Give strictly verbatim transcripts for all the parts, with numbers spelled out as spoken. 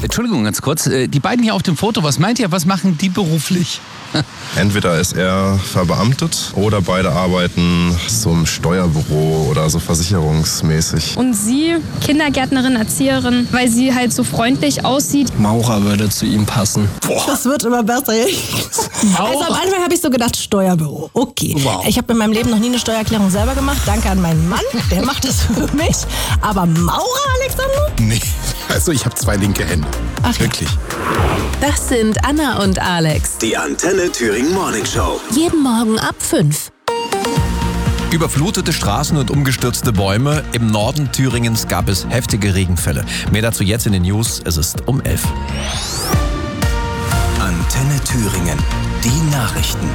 Entschuldigung, ganz kurz. Die beiden hier auf dem Foto, was meint ihr, was machen die beruflich? Entweder ist er verbeamtet oder beide arbeiten zum Steuerbüro oder so versicherungsmäßig. Und sie, Kindergärtnerin, Erzieherin, weil sie halt so freundlich aussieht. Maurer würde zu ihm passen. Boah. Das wird immer besser. Also am Anfang habe ich so gedacht, Steuerbüro. Okay. Wow. Ich habe in meinem Leben noch nie eine Steuererklärung selber gemacht. Danke an meinen Mann, der macht das für mich. Aber Maurer, Alexander? Nee, also ich habe zwei linke Hände. Ach, wirklich. Das sind Anna und Alex. Die Antenne Thüringen Morning Show. Jeden Morgen ab fünf. Überflutete Straßen und umgestürzte Bäume. Im Norden Thüringens gab es heftige Regenfälle. Mehr dazu jetzt in den News. Es ist um elf. Antenne Thüringen. Die Nachrichten.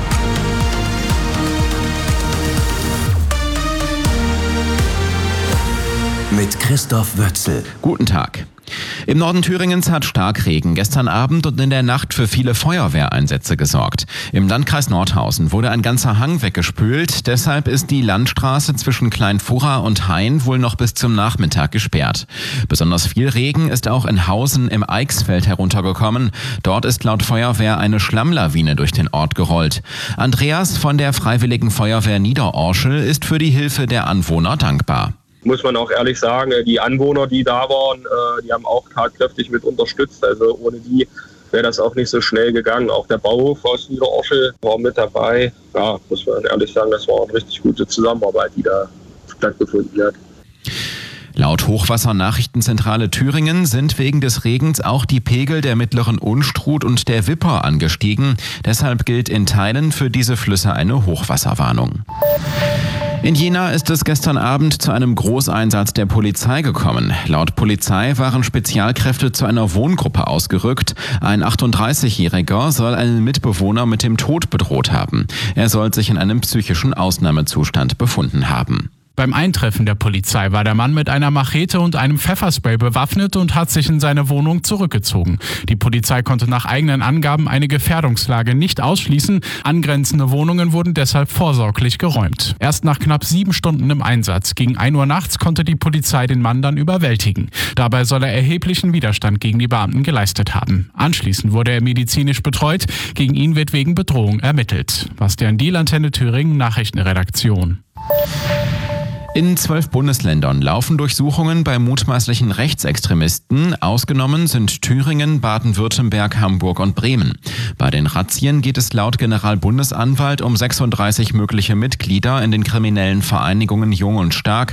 Mit Christoph Wötzel. Guten Tag. Im Norden Thüringens hat Starkregen gestern Abend und in der Nacht für viele Feuerwehreinsätze gesorgt. Im Landkreis Nordhausen wurde ein ganzer Hang weggespült. Deshalb ist die Landstraße zwischen Kleinfurra und Hain wohl noch bis zum Nachmittag gesperrt. Besonders viel Regen ist auch in Hausen im Eichsfeld heruntergekommen. Dort ist laut Feuerwehr eine Schlammlawine durch den Ort gerollt. Andreas von der Freiwilligen Feuerwehr Niederorschel ist für die Hilfe der Anwohner dankbar. Muss man auch ehrlich sagen, die Anwohner, die da waren, die haben auch tatkräftig mit unterstützt. Also ohne die wäre das auch nicht so schnell gegangen. Auch der Bauhof aus Niederorschel war mit dabei. Ja, muss man ehrlich sagen, das war eine richtig gute Zusammenarbeit, die da stattgefunden hat. Laut Hochwassernachrichtenzentrale Thüringen sind wegen des Regens auch die Pegel der mittleren Unstrut und der Wipper angestiegen. Deshalb gilt in Teilen für diese Flüsse eine Hochwasserwarnung. In Jena ist es gestern Abend zu einem Großeinsatz der Polizei gekommen. Laut Polizei waren Spezialkräfte zu einer Wohngruppe ausgerückt. Ein achtunddreißigjähriger soll einen Mitbewohner mit dem Tod bedroht haben. Er soll sich in einem psychischen Ausnahmezustand befunden haben. Beim Eintreffen der Polizei war der Mann mit einer Machete und einem Pfefferspray bewaffnet und hat sich in seine Wohnung zurückgezogen. Die Polizei konnte nach eigenen Angaben eine Gefährdungslage nicht ausschließen. Angrenzende Wohnungen wurden deshalb vorsorglich geräumt. Erst nach knapp sieben Stunden im Einsatz, gegen ein Uhr nachts, konnte die Polizei den Mann dann überwältigen. Dabei soll er erheblichen Widerstand gegen die Beamten geleistet haben. Anschließend wurde er medizinisch betreut. Gegen ihn wird wegen Bedrohung ermittelt. Bastian Diel, Antenne Thüringen, Nachrichtenredaktion. In zwölf Bundesländern laufen Durchsuchungen bei mutmaßlichen Rechtsextremisten. Ausgenommen sind Thüringen, Baden-Württemberg, Hamburg und Bremen. Bei den Razzien geht es laut Generalbundesanwalt um sechsunddreißig mögliche Mitglieder in den kriminellen Vereinigungen Jung und Stark,